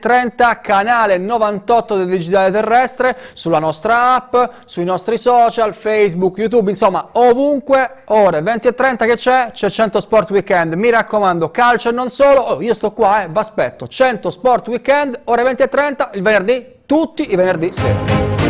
20:30, canale 98 del Digitale Terrestre, sulla nostra app, sui nostri social, Facebook, YouTube, insomma ovunque. Ore 20:30 che c'è? C'è 100 Sport Weekend, mi raccomando, calcio e non solo. Io sto qua, vi aspetto. 100 Sport Weekend, ore 20:30, il venerdì, tutti i venerdì sera.